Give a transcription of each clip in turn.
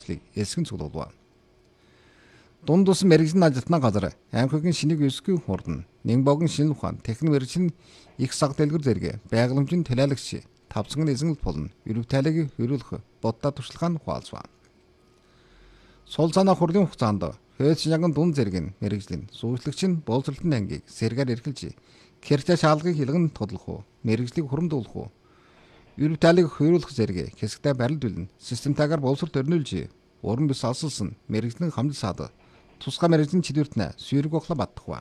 мэрэгжлийг элсгэн цуглуулв. Дунд ус мэрэгжлийн ажилтны газар Амхигийн шинийг өсгөх хурдан Нинбогийн шинэ ухаан техник мэрэгжлийн их саг дэлгэр зэрэг байгаламжийн төлөөлөгч тавцан эзэнл болон ерөвтайлыг хөрүүлэх боддоо туршлагаан хуалцва. Сул санаа хурлын хугацаанд Хөөцсинжангийн дунд зэрэг мэрэгжлийн сүүлчлагч нь боловсролтын ангийг сэргээр эрхэлж кэрчэ шаалгыг хилгэн тодлох уу, мэрэгжлийг хурамдуулах уу, ерөвтайлыг хөрүүлэх зэрэг хэсэгтэй барилдуулна, системтайгаар боловсролт өрнүүлж, уран бүс алсалсан мэрэгжлийн хамжилсаад тусгай мэрэгжлийн чөлөөтнө сүйрэг ухла баттахва.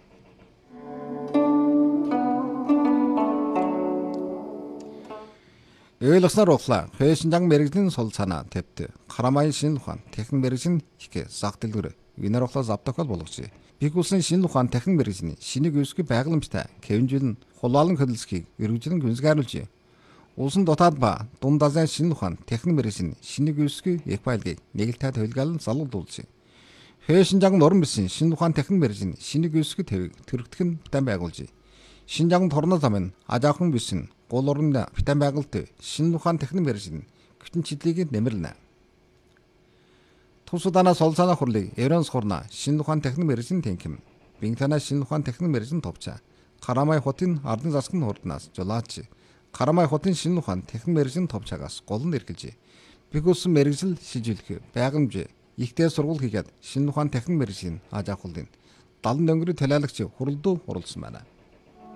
Ойлгосноор ухлаа Хөөцсинжан мэрэгжлийн сул санаа тавьт Харамай шинэ ухаан техник мэрэгжлийн их саг дэлгэр винер ухлаа завтахал болгож бих улсын шинэ ухаан техник мэрэгжлийн шинийг өсгөх байгаламжтай кэвэнжүүлэн хулаалан хөдөлсгийг эргүүлэн гүнзгийрлж улсын дотоод ба дунд Азийн шинэ ухаан техник мэрэгжлийн шинийг өсгөх их байлгийг нэгэлтэй төлгөөлөн залуулж Хөөцсинжан нуран бисэн шинэ ухаан техник мэрэгжлийн шинийг өсгөх твийг төрөгдөх нь битэн байгуулж Шинжан торно замын ажаахан бисэн гол орон битэн байгуулт шинэ ухаан техник мэрэгжлийн хүчин чиглэлийг нэмэрлэнэ. Тусуданаа сол санаа хурлыг Евронс хурна шинэ ухаан техник мэрэгжлийн тэнхим Бинтана шинэ ухаан техник мэрэгжлийн товча Харамай хотын ардын засгийн хурднаас жолооч Харамай хотын шинэ ухаан техник мэрэгжлийн товчаагаас гол нь эрхэлж бих улсын мэрэгжил шижүүлэх байгамж ихтэй сургууль хийгээд шинэ ухаан техник мэрэгжлийн ажаах хурлын 70 дөнгөрийн төлөөлөгч хуралдуу оролцсон байна.